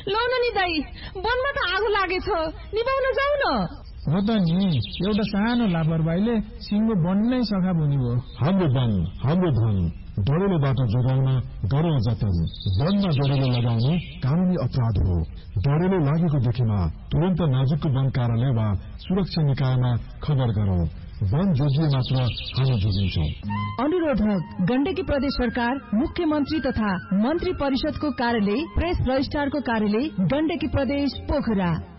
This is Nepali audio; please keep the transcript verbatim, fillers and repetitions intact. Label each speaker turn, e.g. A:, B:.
A: लौ न नि दाई, वनमा त आगो लागेछ, निभाउन जाऊ न।
B: हो त नि, एउटा सानो लापरवाहीले सिंगो वन नै सखा हुने हो।
C: हाम्रो वन, हाम्रो धन, डरेलो बाटो जोगाउन गरौं जतन। वनमा डरेलो लगाउनु कानूनी अपराध हो। डरेलो लागेको देखेमा तुरन्त नजिकको वन कार्यालय वा सुरक्षा निकायमा खबर गरौं। वन जोगिए मात्र हामी जोगिन्छौं।
A: अनुरोधक गण्डकी प्रदेश सरकार, मुख्यमन्त्री तथा मन्त्री परिषदको कार्यालय, प्रेस रजिस्ट्रारको कार्यालय, गण्डकी प्रदेश, पोखरा।